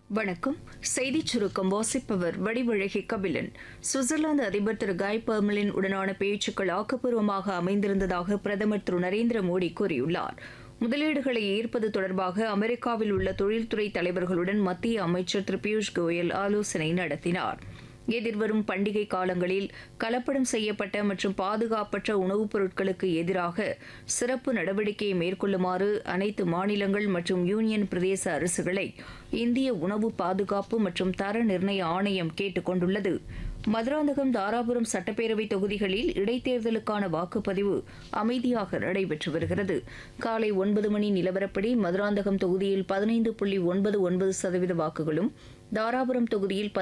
வணக்கம். செய்திச் சுருக்கம் வாசிப்பவர் வடிவழகி கபிலன். சுவிட்சர்லாந்து அதிபர் திரு காய் பர்மெலின் உடனான பேச்சுக்கள் ஆக்கப்பூர்வமாக அமைந்திருந்ததாக பிரதமர் திரு நரேந்திர மோடி கூறியுள்ளார். முதலீடுகளை ஈர்ப்பது தொடர்பாக அமெரிக்காவில் உள்ள தொழில்துறை தலைவர்களுடன் மத்திய அமைச்சர் திரு பியூஷ் கோயல் ஆலோசனை நடத்தினார். எதிர்வரும் பண்டிகை காலங்களில் கலப்படம் செய்யப்பட்ட மற்றும் பாதுகாப்பற்ற உணவுப் பொருட்களுக்கு எதிராக சிறப்பு நடவடிக்கையை மேற்கொள்ளுமாறு அனைத்து மாநிலங்கள் மற்றும் யூனியன் பிரதேச அரசுகளை இந்திய உணவு பாதுகாப்பு மற்றும் தர நிர்ணய ஆணையம் கேட்டுக் கொண்டுள்ளது. மதுராந்தகம், தாராபுரம் சட்டப்பேரவை தொகுதிகளில் இடைத்தேர்தலுக்கான வாக்குப்பதிவு அமைதியாக நடைபெற்று வருகிறது. காலை 9 மணி நிலவரப்படி மதுராந்தகம் தொகுதியில் 15.99% வாக்குகளும், தாராபுரம் தொகுதியில்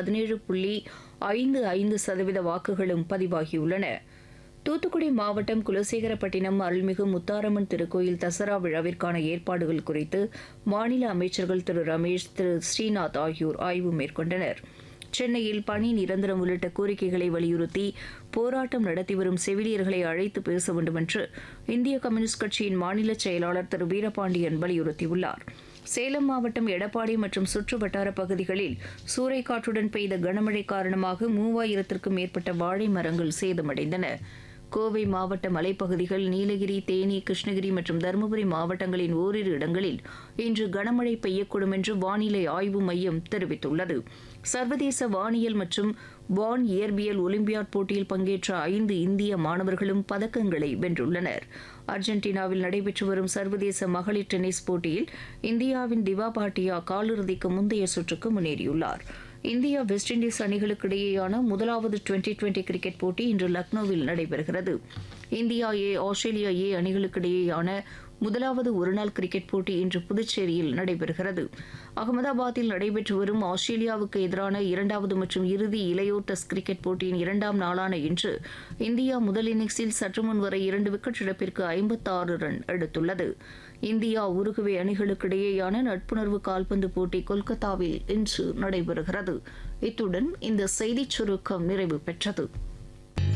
17.55% வாக்குகளும் பதிவாகியுள்ளன. தூத்துக்குடி மாவட்டம் குலசேகரப்பட்டினம் அருள்மிகு முத்தாரம்மன் திருக்கோயில் தசரா விழாவிற்கான ஏற்பாடுகள் குறித்து மாநில அமைச்சர்கள் திரு ரமேஷ், திரு ஸ்ரீநாத் ஆகியோர் ஆய்வு மேற்கொண்டனர். சென்னையில் பணி நிரந்தரம் உள்ளிட்ட கோரிக்கைகளை வலியுறுத்தி போராட்டம் நடத்தி வரும் செவிலியர்களை அழைத்து பேச வேண்டும் என்று இந்திய கம்யூனிஸ்ட் கட்சியின் மாநில செயலாளர் திரு வீரபாண்டியன் வலியுறுத்தியுள்ளார். சேலம் மாவட்டம் எடப்பாடி மற்றும் சுற்று வட்டார பகுதிகளில் சூறைக்காற்றுடன் பெய்த கனமழை காரணமாக 3000க்கும் மேற்பட்ட வாழை மரங்கள் சேதமடைந்தன. கோவை மாவட்ட மலைப்பகுதிகள், நீலகிரி, தேனி, கிருஷ்ணகிரி மற்றும் தருமபுரி மாவட்டங்களின் ஓரிரு இடங்களில் இன்று கனமழை பெய்யக்கூடும் என்று வானிலை ஆய்வு மையம் தெரிவித்துள்ளது. சர்வதேச வானியல் மற்றும் வான் இயற்பியல் ஒலிம்பியாட் போட்டியில் பங்கேற்ற 5 இந்திய மாணவர்களும் பதக்கங்களை வென்றுள்ளனர். அர்ஜென்டினாவில் நடைபெற்று வரும் சர்வதேச மகளிர் டென்னிஸ் போட்டியில் இந்தியாவின் திவா பாட்டியா காலிறுதிக்கு முந்தைய சுற்றுக்கு முன்னேறியுள்ளார். இந்தியா வெஸ்ட் இண்டீஸ் அணிகளுக்கு இடையேயான முதலாவது டுவெண்டி கிரிக்கெட் போட்டி இன்று லக்னோவில் நடைபெறுகிறது. இந்தியா ஏ, ஆஸ்திரேலியா ஏ அணிகளுக்கு இடையேயான முதலாவது ஒருநாள் கிரிக்கெட் போட்டி இன்று புதுச்சேரியில் நடைபெறுகிறது. அகமதாபாத்தில் நடைபெற்று வரும் ஆஸ்திரேலியாவுக்கு எதிரான 2வது மற்றும் இறுதி இளையோர் டெஸ்ட் கிரிக்கெட் போட்டியின் 2ஆம் நாளான இன்று இந்தியா முதல் இன்னிங்ஸில் சற்று முன் வரை 2 விக்கெட் இழப்பிற்கு 56 ரன் எடுத்துள்ளது. இந்தியா உருகுவே அணிகளுக்கு இடையேயான நட்புணர்வு கால்பந்து போட்டி கொல்கத்தாவில் இன்று நடைபெறுகிறது. இத்துடன் இந்த செய்திச் சுருக்கம் நிறைவு பெற்றது.